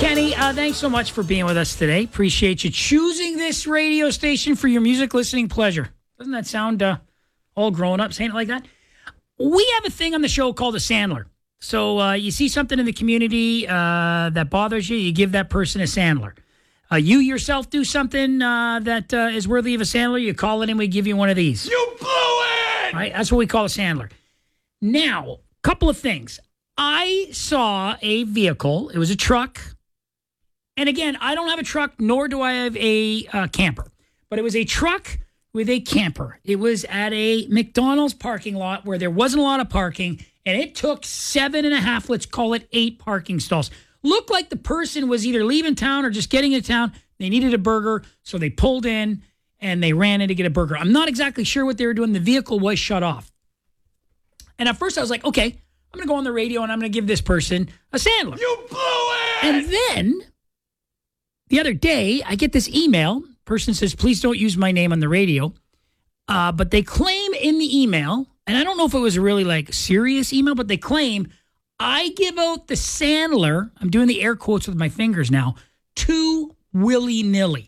Kenny, thanks so much for being with us today. Appreciate you choosing this radio station for your music listening pleasure. Doesn't that sound all grown up saying it like that? We have a thing on the show called a Sandler. So you see something in the community that bothers you, you give that person a Sandler. You yourself do something that is worthy of a Sandler, you call it and we give you one of these. You blew it! Right? That's what we call a Sandler. Now, couple of things. I saw a vehicle. It was a truck. And again, I don't have a truck, nor do I have a camper. But it was a truck with a camper. It was at a McDonald's parking lot where there wasn't a lot of parking. And it took 7.5, let's call it 8 parking stalls. Looked like the person was either leaving town or just getting into town. They needed a burger, so they pulled in and they ran in to get a burger. I'm not exactly sure what they were doing. The vehicle was shut off. And at first I was like, okay, I'm going to go on the radio and I'm going to give this person a Sandler. You blew it! And then the other day, I get this email. Person says, please don't use my name on the radio. But they claim in the email, and I don't know if it was a really like serious email, but they claim I give out the Sandler, I'm doing the air quotes with my fingers now, too willy-nilly.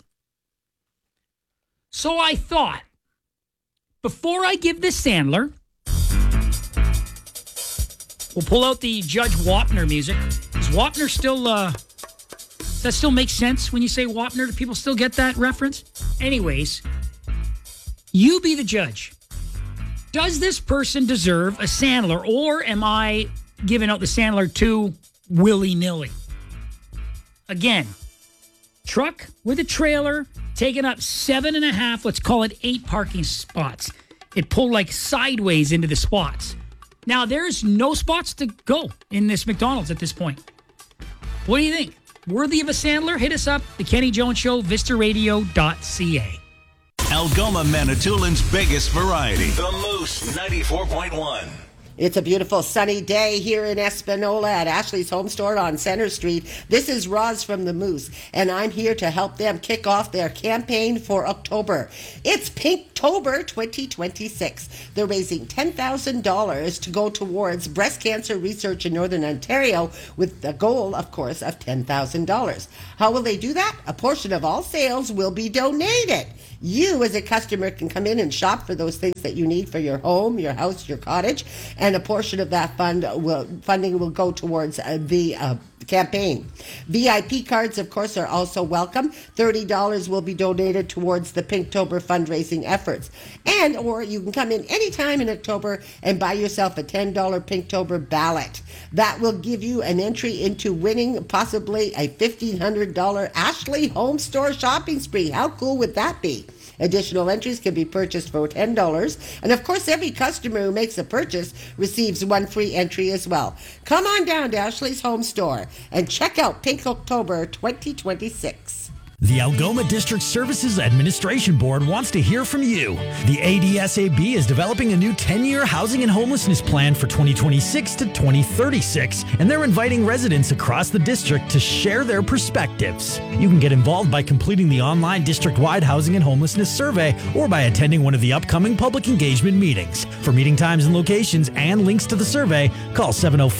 So I thought, before I give this Sandler, we'll pull out the Judge Wapner music. Is Wapner still, does that still make sense when you say Wapner? Do people still get that reference? Anyways, you be the judge. Does this person deserve a Sandler, or am I giving out the Sandler too willy-nilly? Again, truck with a trailer taking up 7.5, let's call it 8 parking spots. It pulled like sideways into the spots. Now, there's no spots to go in this McDonald's at this point. What do you think? Worthy of a Sandler? Hit us up, The Kenny Jones Show, vistaradio.ca. Algoma Manitoulин's biggest variety. The Moose 94.1. It's a beautiful sunny day here in Espanola at Ashley's Home Store on Center Street. This is Roz from the Moose, and I'm here to help them kick off their campaign for October. It's Pinktober 2026. They're raising $10,000 to go towards breast cancer research in Northern Ontario with the goal, of course, of $10,000. How will they do that? A portion of all sales will be donated. You, as a customer, can come in and shop for those things that you need for your home, your house, your cottage, and a portion of that funding will go towards the campaign. VIP cards, of course, are also welcome. $30 will be donated towards the Pinktober fundraising efforts. Or you can come in anytime in October and buy yourself a $10 Pinktober ballot. That will give you an entry into winning possibly a $1,500 Ashley Home Store shopping spree. How cool would that be? Additional entries can be purchased for $10. And of course, every customer who makes a purchase receives one free entry as well. Come on down to Ashley's Home Store and check out Pinktober 2026. The Algoma District Services Administration Board wants to hear from you. The ADSAB is developing a new 10-year housing and homelessness plan for 2026 to 2036, and they're inviting residents across the district to share their perspectives. You can get involved by completing the online district-wide housing and homelessness survey or by attending one of the upcoming public engagement meetings. For meeting times and locations and links to the survey, call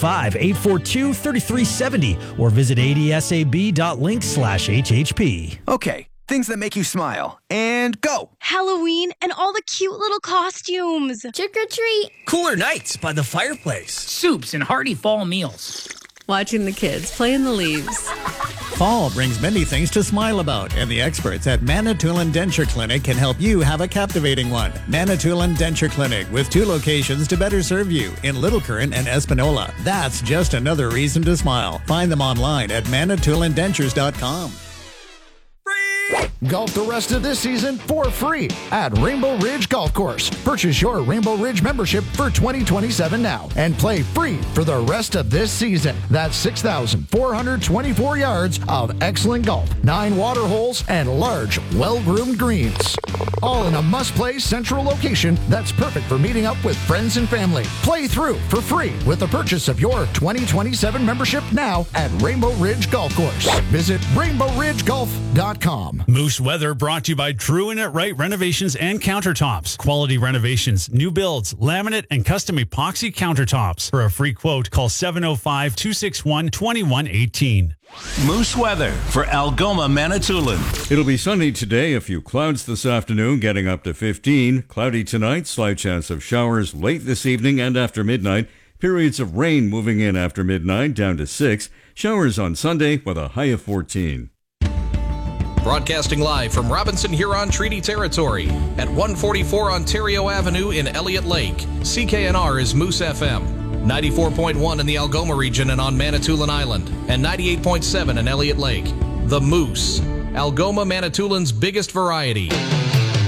705-842-3370 or visit adsab.link/HHP. Okay, things that make you smile. And go! Halloween and all the cute little costumes. Trick or treat. Cooler nights by the fireplace. Soups and hearty fall meals. Watching the kids play in the leaves. Fall brings many things to smile about, and the experts at Manitoulin Denture Clinic can help you have a captivating one. Manitoulin Denture Clinic, with 2 locations to better serve you in Little Current and Espanola. That's just another reason to smile. Find them online at ManitoulinDentures.com. Golf the rest of this season for free at Rainbow Ridge Golf Course. Purchase your Rainbow Ridge membership for 2027 now and play free for the rest of this season. That's 6,424 yards of excellent golf, 9 water holes, and large, well-groomed greens. All in a must-play central location that's perfect for meeting up with friends and family. Play through for free with the purchase of your 2027 membership now at Rainbow Ridge Golf Course. Visit RainbowRidgeGolf.com. Moose Moose weather brought to you by True and It Right Renovations and Countertops. Quality renovations, new builds, laminate, and custom epoxy countertops. For a free quote, call 705-261-2118. Moose weather for Algoma, Manitoulin. It'll be sunny today, a few clouds this afternoon, getting up to 15. Cloudy tonight, slight chance of showers late this evening and after midnight. Periods of rain moving in after midnight, down to 6. Showers on Sunday with a high of 14. Broadcasting live from Robinson Huron Treaty Territory at 144 Ontario Avenue in Elliott Lake. CKNR is Moose FM, 94.1 in the Algoma region and on Manitoulin Island, and 98.7 in Elliott Lake. The Moose, Algoma, Manitoulin's biggest variety.